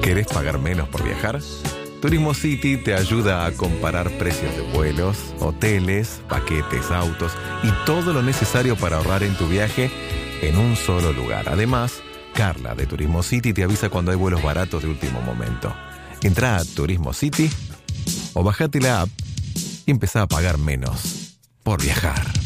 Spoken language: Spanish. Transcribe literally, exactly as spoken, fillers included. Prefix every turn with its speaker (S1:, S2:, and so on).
S1: ¿Querés pagar menos por viajar? Turismo City te ayuda a comparar precios de vuelos, hoteles, paquetes, autos y todo lo necesario para ahorrar en tu viaje en un solo lugar. Además, Carla de Turismo City te avisa cuando hay vuelos baratos de último momento. Entrá a Turismo City o bajate la app y empezá a pagar menos por viajar.